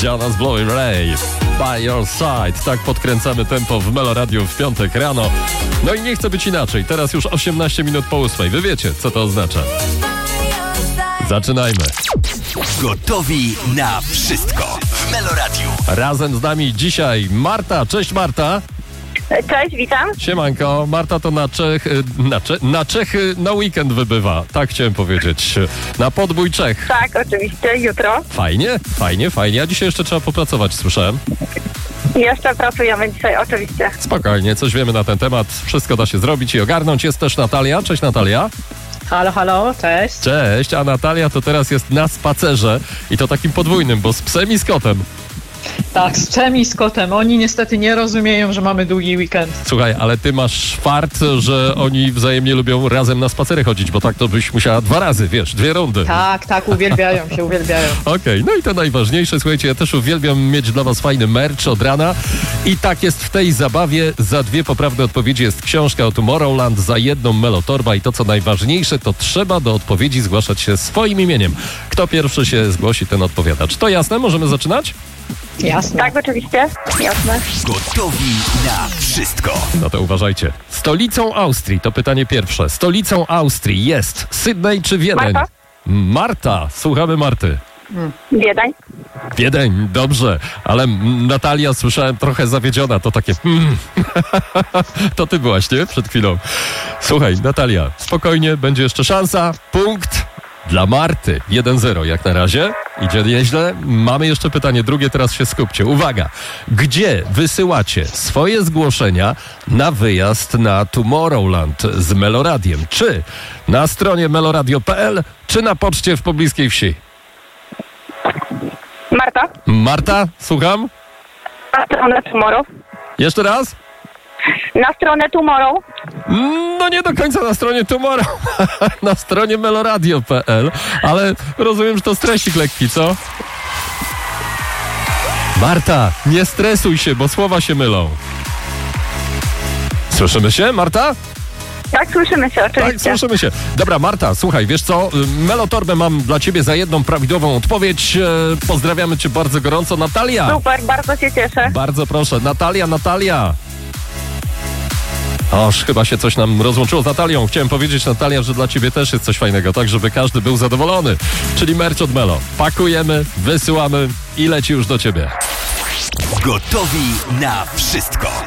Jonas Blue Ray, By Your Side. Tak podkręcamy tempo w Meloradiu w piątek rano. No i nie chce być inaczej. Teraz już 18 minut po 8. Wy wiecie, co to oznacza. Zaczynajmy. Gotowi na wszystko w Meloradiu. Razem z nami dzisiaj Marta. Cześć Marta. Cześć, witam. Siemanko. Marta to na Czechy na weekend wybywa. Tak chciałem powiedzieć. Na podbój Czech. Tak, oczywiście, jutro. Fajnie. A dzisiaj jeszcze trzeba popracować, słyszałem. Jeszcze pracujemy dzisiaj, oczywiście. Spokojnie, coś wiemy na ten temat. Wszystko da się zrobić i ogarnąć. Jest też Natalia. Cześć Natalia. Halo, cześć. Cześć, a Natalia to teraz jest na spacerze i to takim podwójnym, bo z psem i z kotem. Tak, z psem i z kotem. Oni niestety nie rozumieją, że mamy długi weekend. Słuchaj, ale ty masz fart, że oni wzajemnie lubią razem na spacery chodzić, bo tak to byś musiała 2 razy, wiesz, 2 rundy. Tak, uwielbiają. Okej, no i to najważniejsze. Słuchajcie, ja też uwielbiam mieć dla was fajny merch od rana. I tak jest w tej zabawie. Za 2 poprawne odpowiedzi jest książka o Tomorrowland, za 1 melotorba i to, co najważniejsze, to trzeba do odpowiedzi zgłaszać się swoim imieniem. Kto pierwszy się zgłosi, ten odpowiada. Czy to jasne? Możemy zaczynać? Jasne. Tak, oczywiście, jasne. Gotowi na wszystko. No to uważajcie. Stolicą Austrii, to pytanie pierwsze. Stolicą Austrii jest Sydney czy Wiedeń? Marta, słuchamy Marty. Wiedeń. Wiedeń, dobrze, ale Natalia, słyszałem, trochę zawiedziona, to takie To ty byłaś, nie? Przed chwilą. Słuchaj, Natalia, spokojnie, będzie jeszcze szansa. Punkt dla Marty. 1-0 jak na razie. Idzie nieźle. Mamy jeszcze pytanie drugie, teraz się skupcie. Uwaga. Gdzie wysyłacie swoje zgłoszenia na wyjazd na Tomorrowland z Meloradiem? Czy na stronie meloradio.pl, czy na poczcie w pobliskiej wsi? Marta, słucham? na stronę Tomorrow. Jeszcze raz? Na stronę Tomorrow. No nie do końca na stronie Tomorrow, na stronie meloradio.pl, ale rozumiem, że to stresik lekki, co? Marta, nie stresuj się, bo słowa się mylą. Słyszymy się, Marta? Tak, słyszymy się, oczywiście. Tak, słyszymy się. Dobra, Marta, słuchaj, wiesz co? Melotorbę mam dla ciebie za 1 prawidłową odpowiedź. Pozdrawiamy cię bardzo gorąco. Natalia. Super, bardzo się cieszę. Bardzo proszę. Natalia. Oż, chyba się coś nam rozłączyło z Natalią. Chciałem powiedzieć, Natalia, że dla ciebie też jest coś fajnego, tak żeby każdy był zadowolony. Czyli merch od Melo. Pakujemy, wysyłamy i leci już do ciebie. Gotowi na wszystko.